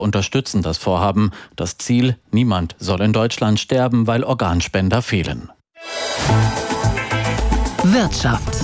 unterstützen das Vorhaben. Das Ziel: niemand soll in Deutschland sterben, weil Organspender fehlen. Wirtschaft.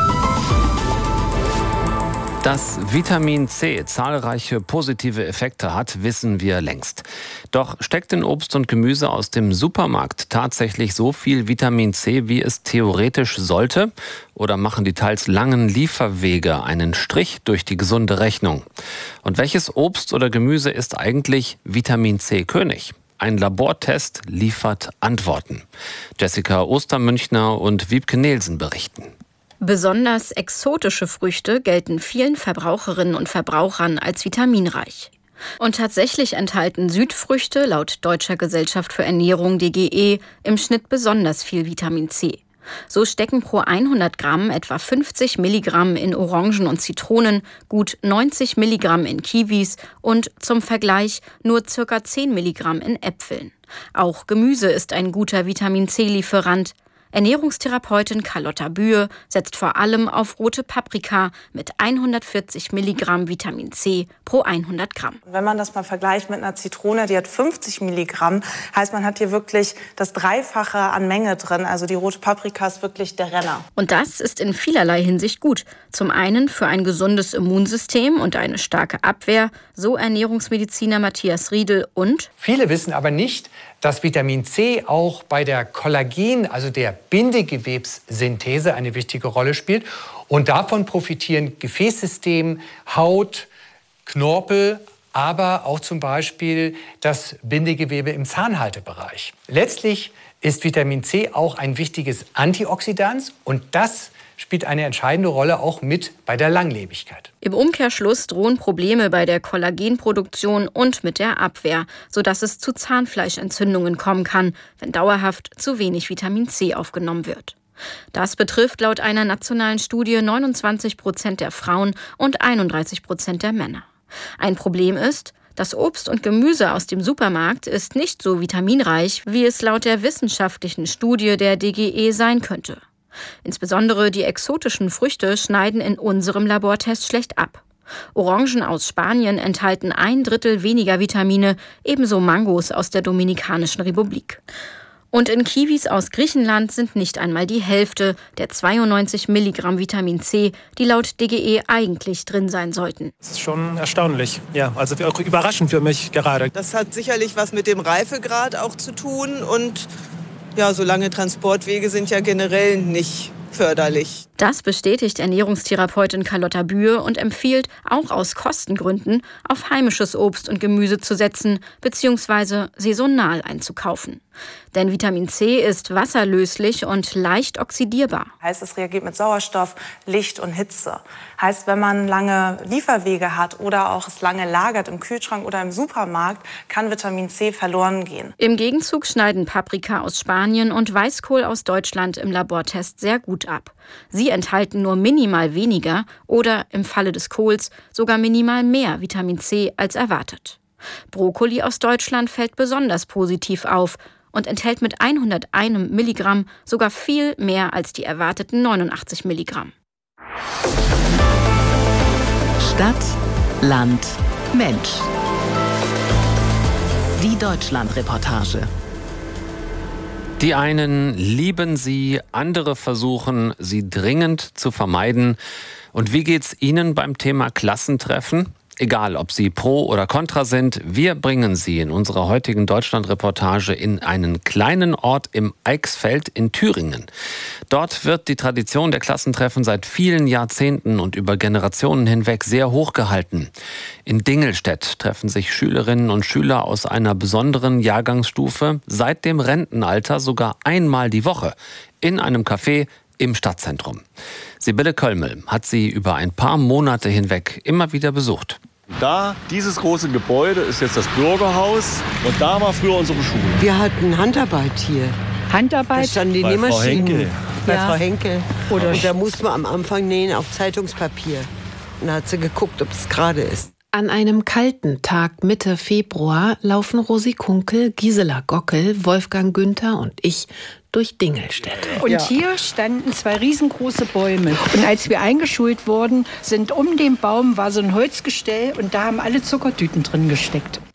Dass Vitamin C zahlreiche positive Effekte hat, wissen wir längst. Doch steckt in Obst und Gemüse aus dem Supermarkt tatsächlich so viel Vitamin C, wie es theoretisch sollte? Oder machen die teils langen Lieferwege einen Strich durch die gesunde Rechnung? Und welches Obst oder Gemüse ist eigentlich Vitamin C König? Ein Labortest liefert Antworten. Jessica Ostermünchner und Wiebke Nielsen berichten. Besonders exotische Früchte gelten vielen Verbraucherinnen und Verbrauchern als vitaminreich. Und tatsächlich enthalten Südfrüchte laut Deutscher Gesellschaft für Ernährung DGE im Schnitt besonders viel Vitamin C. So stecken pro 100 Gramm etwa 50 Milligramm in Orangen und Zitronen, gut 90 Milligramm in Kiwis und zum Vergleich nur ca. 10 Milligramm in Äpfeln. Auch Gemüse ist ein guter Vitamin C-Lieferant. Ernährungstherapeutin Carlotta Bühe setzt vor allem auf rote Paprika mit 140 Milligramm Vitamin C pro 100 Gramm. Wenn man das mal vergleicht mit einer Zitrone, die hat 50 Milligramm, heißt, man hat hier wirklich das Dreifache an Menge drin. Also die rote Paprika ist wirklich der Renner. Und das ist in vielerlei Hinsicht gut. Zum einen für ein gesundes Immunsystem und eine starke Abwehr, so Ernährungsmediziner Matthias Riedel. Und viele wissen aber nicht, dass Vitamin C auch bei der Kollagen, also der Bindegewebssynthese, eine wichtige Rolle spielt. Und davon profitieren Gefäßsystem, Haut, Knorpel, aber auch zum Beispiel das Bindegewebe im Zahnhaltebereich. Letztlich ist Vitamin C auch ein wichtiges Antioxidant und das spielt eine entscheidende Rolle auch mit bei der Langlebigkeit. Im Umkehrschluss drohen Probleme bei der Kollagenproduktion und mit der Abwehr, sodass es zu Zahnfleischentzündungen kommen kann, wenn dauerhaft zu wenig Vitamin C aufgenommen wird. Das betrifft laut einer nationalen Studie 29% der Frauen und 31% der Männer. Ein Problem ist, das Obst und Gemüse aus dem Supermarkt ist nicht so vitaminreich, wie es laut der wissenschaftlichen Studie der DGE sein könnte. Insbesondere die exotischen Früchte schneiden in unserem Labortest schlecht ab. Orangen aus Spanien enthalten 1/3 weniger Vitamine, ebenso Mangos aus der Dominikanischen Republik. Und in Kiwis aus Griechenland sind nicht einmal die Hälfte der 92 Milligramm Vitamin C, die laut DGE eigentlich drin sein sollten. Das ist schon erstaunlich, ja, also auch überraschend für mich gerade. Das hat sicherlich was mit dem Reifegrad auch zu tun und ja, so lange Transportwege sind ja generell nicht förderlich. Das bestätigt Ernährungstherapeutin Carlotta Bühe und empfiehlt, auch aus Kostengründen, auf heimisches Obst und Gemüse zu setzen bzw. saisonal einzukaufen. Denn Vitamin C ist wasserlöslich und leicht oxidierbar. Heißt, es reagiert mit Sauerstoff, Licht und Hitze. Heißt, wenn man lange Lieferwege hat oder auch es lange lagert im Kühlschrank oder im Supermarkt, kann Vitamin C verloren gehen. Im Gegenzug schneiden Paprika aus Spanien und Weißkohl aus Deutschland im Labortest sehr gut ab. Sie enthalten nur minimal weniger oder im Falle des Kohls sogar minimal mehr Vitamin C als erwartet. Brokkoli aus Deutschland fällt besonders positiv auf und enthält mit 101 Milligramm sogar viel mehr als die erwarteten 89 Milligramm. Stadt, Land, Mensch. Die Deutschland-Reportage. Die einen lieben sie, andere versuchen, sie dringend zu vermeiden. Und wie geht's Ihnen beim Thema Klassentreffen? Egal, ob Sie pro oder contra sind, wir bringen Sie in unserer heutigen Deutschland-Reportage in einen kleinen Ort im Eichsfeld in Thüringen. Dort wird die Tradition der Klassentreffen seit vielen Jahrzehnten und über Generationen hinweg sehr hoch gehalten. In Dingelstedt treffen sich Schülerinnen und Schüler aus einer besonderen Jahrgangsstufe seit dem Rentenalter sogar einmal die Woche in einem Café im Stadtzentrum. Sibylle Köllmel hat sie über ein paar Monate hinweg immer wieder besucht. Da, dieses große Gebäude ist jetzt das Bürgerhaus und da war früher unsere Schule. Wir hatten Handarbeit hier. Handarbeit? Da standen die Bei Frau Nähmaschinen. Henkel. Bei Frau Henkel. Oder und da musste man am Anfang nähen auf Zeitungspapier. Und da hat sie geguckt, ob es gerade ist. An einem kalten Tag Mitte Februar laufen Rosi Kunkel, Gisela Gockel, Wolfgang Günther und ich durch Dingelstädte. Und hier standen 2 riesengroße Bäume. Und als wir eingeschult wurden, sind um den Baum war so ein Holzgestell und da haben alle Zuckertüten drin gesteckt.